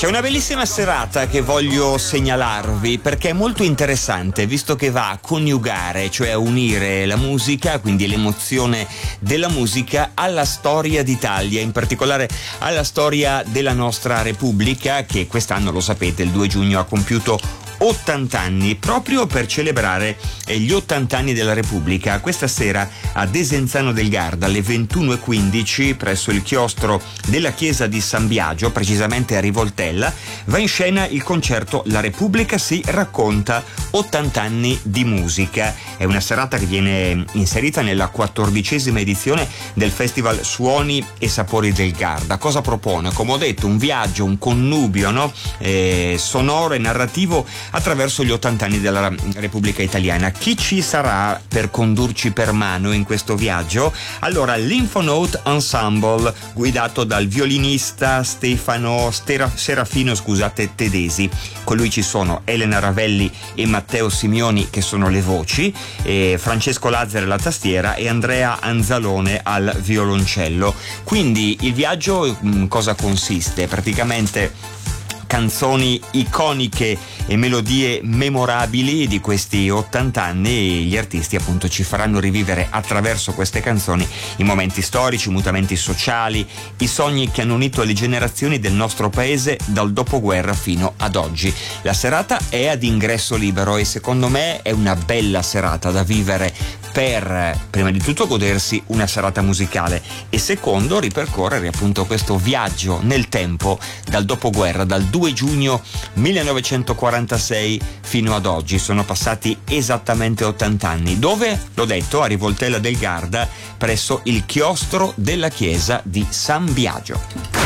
C'è una bellissima serata che voglio segnalarvi perché è molto interessante, visto che va a coniugare, cioè a unire la musica, quindi l'emozione della musica, alla storia d'Italia, in particolare alla storia della nostra Repubblica, che quest'anno, lo sapete, il 2 giugno ha compiuto 80 anni, proprio per celebrare gli 80 anni della Repubblica. Questa sera a Desenzano del Garda alle 21:15 presso il chiostro della chiesa di San Biagio, precisamente a Rivoltella, va in scena il concerto La Repubblica si racconta, 80 anni di musica. È una serata che viene inserita nella 14ª edizione del Festival Suoni e Sapori del Garda. Cosa propone? Come ho detto, un viaggio, un connubio, no? Sonoro e narrativo attraverso gli 80 anni della Repubblica Italiana. Chi ci sarà per condurci per mano in questo viaggio? Allora, l'Infonote Ensemble, guidato dal violinista Serafino Tedesi. Con lui ci sono Elena Ravelli e Matteo Simioni, che sono le voci, Francesco Lazzari alla tastiera e Andrea Anzalone al violoncello. Quindi il viaggio in cosa consiste? Praticamente canzoni iconiche e melodie memorabili di questi 80 anni, e gli artisti appunto ci faranno rivivere attraverso queste canzoni i momenti storici, i mutamenti sociali, i sogni che hanno unito le generazioni del nostro paese dal dopoguerra fino ad oggi. La serata è ad ingresso libero e secondo me è una bella serata da vivere per, prima di tutto, godersi una serata musicale e secondo, ripercorrere appunto questo viaggio nel tempo dal dopoguerra, dal 2 giugno 1946 fino ad oggi. Sono passati esattamente 80 anni. Dove? L'ho detto, a Rivoltella del Garda, presso il chiostro della chiesa di San Biagio.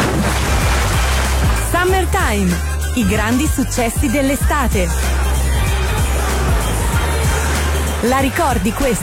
Summertime, i grandi successi dell'estate. La ricordi questa?